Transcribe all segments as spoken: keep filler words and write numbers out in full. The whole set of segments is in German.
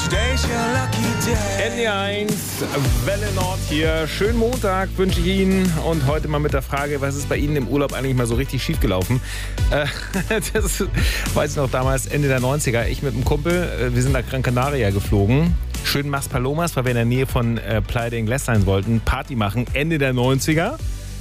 Today's your lucky day. N D eins, Welle Nord hier. Schönen Montag wünsche ich Ihnen. Und heute mal mit der Frage, was ist bei Ihnen im Urlaub eigentlich mal so richtig schief gelaufen? Äh, das weiß ich noch damals, Ende der neunziger. Ich mit einem Kumpel, wir sind nach Gran Canaria geflogen. Schön Maspalomas, weil wir in der Nähe von äh, Playa de Ingles sein wollten. Party machen, Ende der neunziger.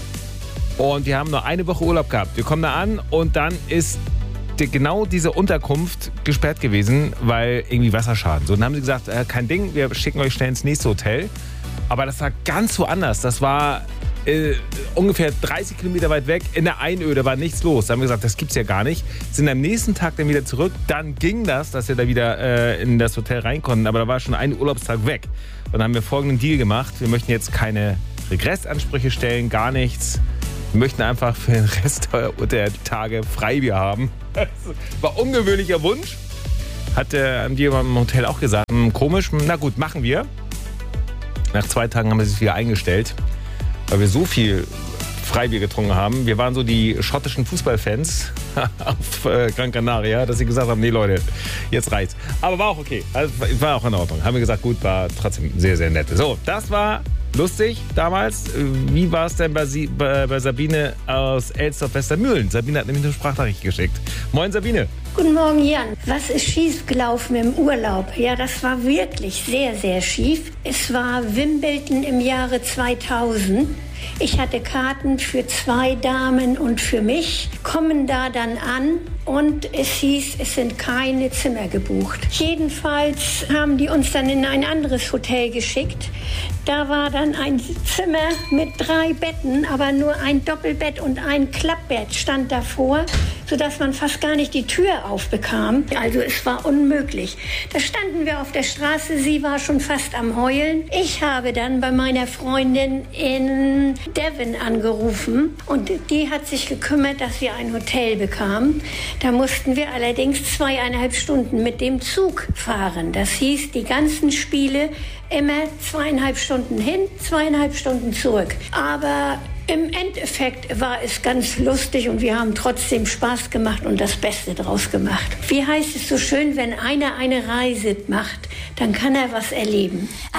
Und wir haben nur eine Woche Urlaub gehabt. Wir kommen da an und dann ist die, genau diese Unterkunft gesperrt gewesen, weil irgendwie Wasserschaden. So, dann haben sie gesagt, äh, kein Ding, wir schicken euch schnell ins nächste Hotel. Aber das war ganz woanders. Das war äh, ungefähr dreißig Kilometer weit weg. In der Einöde war nichts los. Da haben wir gesagt, das gibt's ja gar nicht. Sind am nächsten Tag dann wieder zurück. Dann ging das, dass wir da wieder äh, in das Hotel rein konnten. Aber da war schon ein Urlaubstag weg. Und dann haben wir folgenden Deal gemacht. Wir möchten jetzt keine Regressansprüche stellen, gar nichts. Wir möchten einfach für den Rest der Tage Freibier haben. Das war ein ungewöhnlicher Wunsch. Hat äh, haben die im Hotel auch gesagt. Hm, komisch, na gut, machen wir. Nach zwei Tagen haben wir sich wieder eingestellt, weil wir so viel Freibier getrunken haben. Wir waren so die schottischen Fußballfans auf äh, Gran Canaria, dass sie gesagt haben, nee Leute, jetzt reicht's. Aber war auch okay. Also, war auch in Ordnung. Haben wir gesagt, gut, war trotzdem sehr, sehr nett. So, das war lustig damals. Wie war es denn bei, Sie, bei, bei Sabine aus Elsdorf-Westermühlen? Sabine hat nämlich eine Sprachnachricht geschickt. Moin Sabine. Guten Morgen, Jan. Was ist schief gelaufen im Urlaub? Ja, das war wirklich sehr, sehr schief. Es war Wimbledon im Jahre zweitausend. Ich hatte Karten für zwei Damen und für mich, kommen da dann an und es hieß, es sind keine Zimmer gebucht. Jedenfalls haben die uns dann in ein anderes Hotel geschickt. Da war dann ein Zimmer mit drei Betten, aber nur ein Doppelbett und ein Klappbett stand davor, sodass man fast gar nicht die Tür aufbekam. Also es war unmöglich. Da standen wir auf der Straße, sie war schon fast am Heulen. Ich habe dann bei meiner Freundin in Devon angerufen und die hat sich gekümmert, dass wir ein Hotel bekamen. Da mussten wir allerdings zweieinhalb Stunden mit dem Zug fahren. Das hieß, die ganzen Spiele immer zweieinhalb Stunden hin, zweieinhalb Stunden zurück. Aber im Endeffekt war es ganz lustig und wir haben trotzdem Spaß gemacht und das Beste draus gemacht. Wie heißt es so schön, wenn einer eine Reise macht, dann kann er was erleben.